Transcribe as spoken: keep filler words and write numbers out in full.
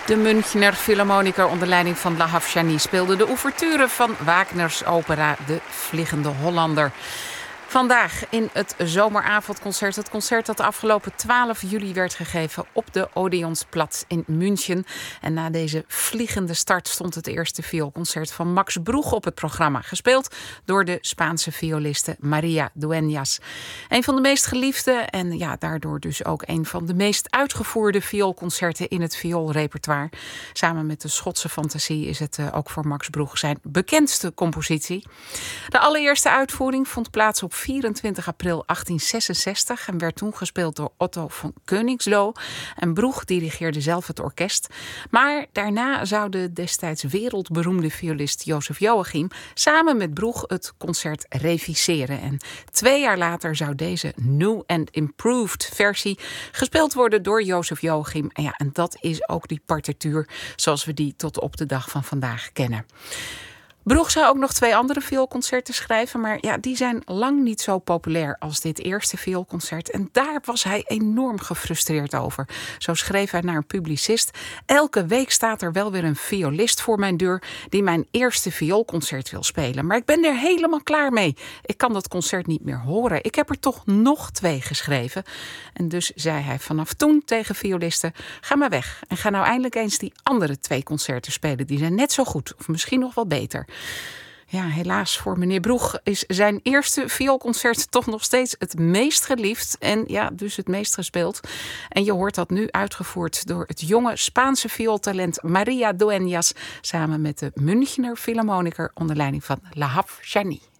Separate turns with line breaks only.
De Münchner Philharmoniker onder leiding van Lahav Shani speelde de ouverture van Wagners opera De Vliegende Hollander. Vandaag in het zomeravondconcert. Het concert dat de afgelopen twaalf juli werd gegeven op de Odeonsplatz in München. En na deze vliegende start stond het eerste vioolconcert van Max Bruch op het programma. Gespeeld door de Spaanse violiste Maria Dueñas. Een van de meest geliefde en ja, daardoor dus ook een van de meest uitgevoerde vioolconcerten in het vioolrepertoire. Samen met de Schotse Fantasie is het ook voor Max Bruch zijn bekendste compositie. De allereerste uitvoering vond plaats op vierentwintig april achttien zesenzestig en werd toen gespeeld door Otto von Koenigslo. En Bruch dirigeerde zelf het orkest. Maar daarna zou de destijds wereldberoemde violist Joseph Joachim samen met Bruch het concert reviseren. En twee jaar later zou deze new and improved versie gespeeld worden door Joseph Joachim. En ja, en dat is ook die partituur zoals we die tot op de dag van vandaag kennen. Bruch zou ook nog twee andere vioolconcerten schrijven, maar ja, die zijn lang niet zo populair als dit eerste vioolconcert. En daar was hij enorm gefrustreerd over. Zo schreef hij naar een publicist: elke week staat er wel weer een violist voor mijn deur die mijn eerste vioolconcert wil spelen. Maar ik ben er helemaal klaar mee. Ik kan dat concert niet meer horen. Ik heb er toch nog twee geschreven. En dus zei hij vanaf toen tegen violisten: ga maar weg en ga nou eindelijk eens die andere twee concerten spelen. Die zijn net zo goed of misschien nog wel beter. Ja, helaas voor meneer Bruch is zijn eerste vioolconcert toch nog steeds het meest geliefd en ja, dus het meest gespeeld. En je hoort dat nu uitgevoerd door het jonge Spaanse viooltalent Maria Dueñas samen met de Münchner Philharmoniker onder leiding van Lahav Shani.